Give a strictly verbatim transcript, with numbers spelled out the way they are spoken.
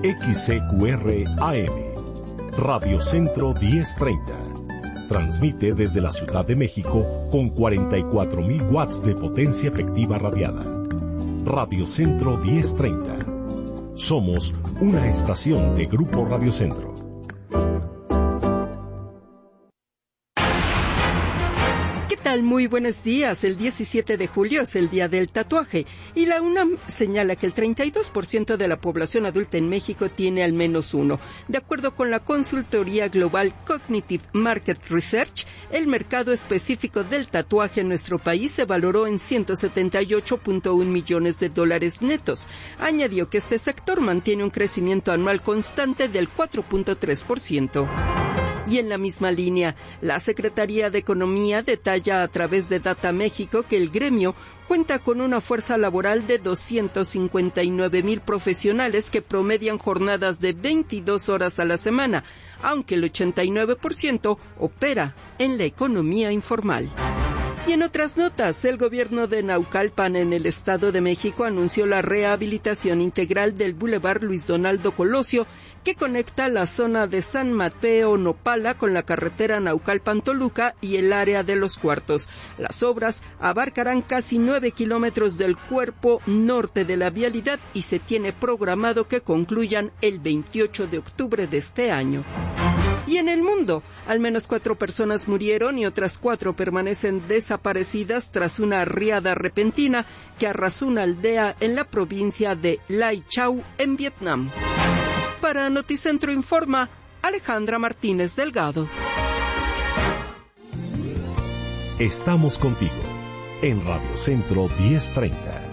X C Q R A M, Radio Centro diez treinta. Transmite desde la Ciudad de México con cuarenta y cuatro mil watts de potencia efectiva radiada. Radio Centro diez treinta. Somos una estación de Grupo Radio Centro. Muy buenos días. El diecisiete de julio es el Día del Tatuaje y la UNAM señala que el treinta y dos por ciento de la población adulta en México tiene al menos uno. De acuerdo con la consultoría global Cognitive Market Research, el mercado específico del tatuaje en nuestro país se valoró en ciento setenta y ocho punto uno millones de dólares netos. Añadió que este sector mantiene un crecimiento anual constante del cuatro punto tres por ciento. Y en la misma línea, la Secretaría de Economía detalla a través de Data México que el gremio cuenta con una fuerza laboral de doscientos cincuenta y nueve mil profesionales que promedian jornadas de veintidós horas a la semana, aunque el ochenta y nueve por ciento opera en la economía informal. Y en otras notas, el gobierno de Naucalpan en el Estado de México anunció la rehabilitación integral del Boulevard Luis Donaldo Colosio, que conecta la zona de San Mateo Nopala con la carretera Naucalpan-Toluca y el área de Los Cuartos. Las obras abarcarán casi nueve kilómetros del cuerpo norte de la vialidad y se tiene programado que concluyan el veintiocho de octubre de este año. Y en el mundo, al menos cuatro personas murieron y otras cuatro permanecen desaparecidas tras una riada repentina que arrasó una aldea en la provincia de Lai Châu, en Vietnam. Para Noticentro Informa, Alejandra Martínez Delgado. Estamos contigo en Radio Centro diez treinta.